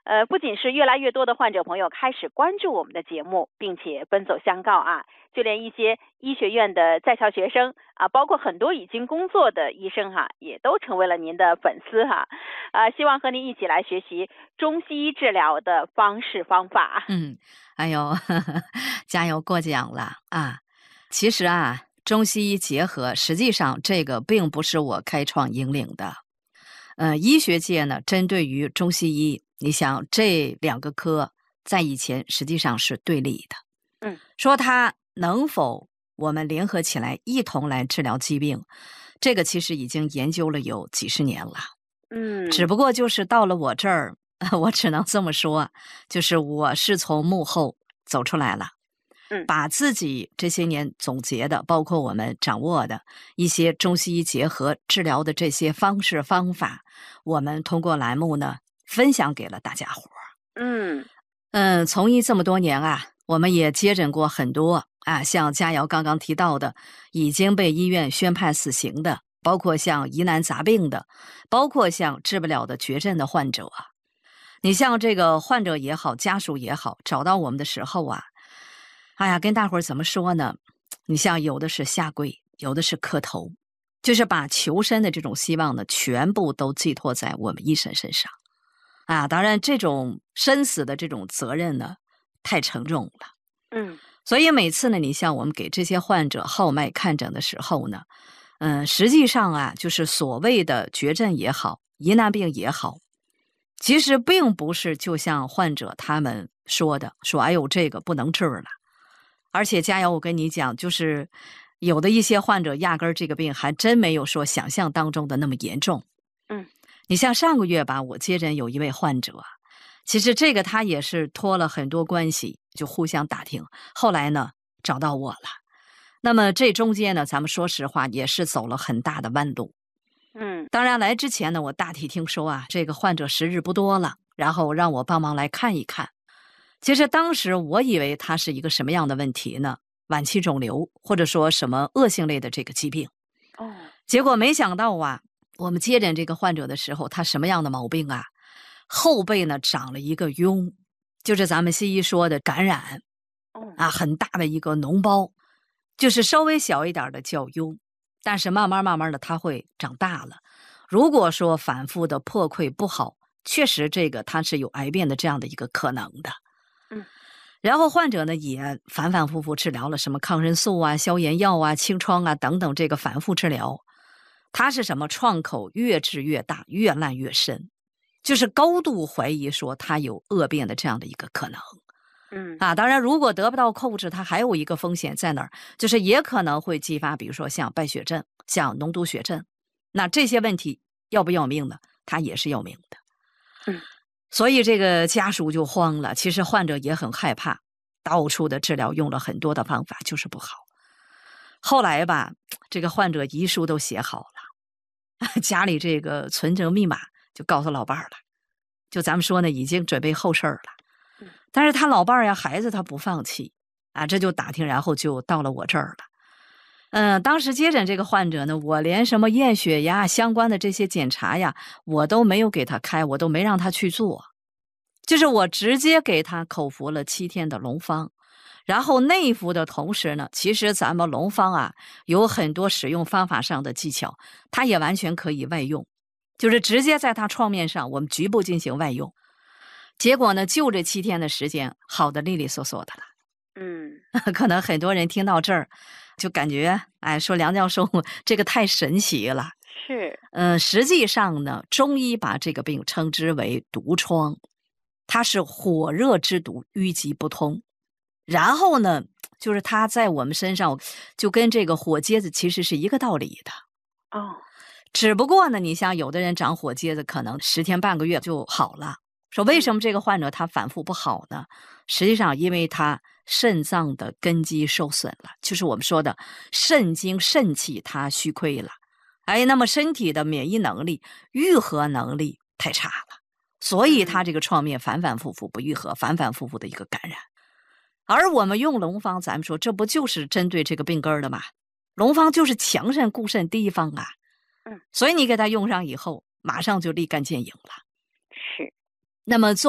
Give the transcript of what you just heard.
不仅是越来越多的患者朋友开始关注我们的节目，并且奔走相告啊，就连一些医学院的在校学生啊，包括很多已经工作的医生也都成为了您的粉丝希望和您一起来学习中西医治疗的方式方法。 哎呦，加油过奖了啊！其实中西医结合，实际上这个并不是我开创引领的。医学界呢，针对于中西医，你想这两个科在以前实际上是对立的。说它能否我们联合起来一同来治疗疾病，这个其实已经研究了有几十年了。只不过就是到了我这儿，我只能这么说，就是我是从幕后走出来了。把自己这些年总结的，包括我们掌握的一些中西医结合治疗的这些方式方法，我们通过栏目呢分享给了大家伙。从医这么多年我们也接诊过很多像佳瑶刚刚提到的已经被医院宣判死刑的，包括像疑难杂病的，包括像治不了的绝症的患者你像这个患者也好，家属也好，找到我们的时候跟大伙儿怎么说呢？你像有的是下跪，有的是磕头，就是把求生的这种希望呢，全部都寄托在我们医生身上当然这种生死的这种责任呢，太沉重了。所以每次呢，你像我们给这些患者号脉看诊的时候呢，实际上就是所谓的绝症也好，疑难病也好，其实并不是就像患者他们说的，说哎呦这个不能治了。而且佳瑶，我跟你讲，就是有的一些患者压根儿这个病还真没有说想象当中的那么严重。你像上个月吧，我接诊有一位患者，其实这个他也是托了很多关系，就互相打听，后来呢找到我了。那么这中间呢，咱们说实话也是走了很大的弯路。当然来之前呢，我大体听说这个患者时日不多了，然后让我帮忙来看一看。其实当时我以为他是一个什么样的问题呢？晚期肿瘤，或者说什么恶性类的这个疾病。结果没想到我们接诊这个患者的时候，他什么样的毛病后背呢长了一个痈，就是咱们西医说的感染。很大的一个脓包，就是稍微小一点的叫痈，但是慢慢的它会长大了。如果说反复的破溃不好，确实这个它是有癌变的这样的一个可能的。然后患者呢也反复治疗了什么抗生素消炎药清创等等，这个反复治疗，它是什么创口越治越大，越烂越深，就是高度怀疑说它有恶变的这样的一个可能。当然如果得不到控制，它还有一个风险在哪儿，就是也可能会激发比如说像败血症，像脓毒血症，那这些问题要不要命呢？它也是要命的。所以这个家属就慌了，其实患者也很害怕，到处的治疗用了很多的方法，就是不好。后来吧，这个患者遗书都写好了，家里这个存折密码就告诉老伴儿了，就咱们说呢已经准备后事儿了。但是他老伴儿孩子他不放弃这就打听，然后就到了我这儿了。当时接诊这个患者呢，我连什么验血呀相关的这些检查呀，我都没有给他开，我都没让他去做，就是我直接给他口服了7天的龙方。然后内服的同时呢，其实咱们龙方有很多使用方法上的技巧，它也完全可以外用，就是直接在他创面上我们局部进行外用。结果呢，就这7天的时间，好的利利索索的了。可能很多人听到这儿就感觉说梁教授这个太神奇了。 是。 实际上呢，中医把这个病称之为毒疮，它是火热之毒，淤积不通。然后呢，就是它在我们身上就跟这个火疖子其实是一个道理的。只不过呢，你像有的人长火疖子可能10天半个月就好了。说为什么这个患者他反复不好呢？实际上因为他肾脏的根基受损了，就是我们说的肾精肾气它虚亏了。那么身体的免疫能力愈合能力太差了，所以他这个创面反复不愈合，反复的一个感染。而我们用龙方，咱们说这不就是针对这个病根的吗？龙方就是强肾固肾第一方所以你给他用上以后，马上就立竿见影了。 是。 那么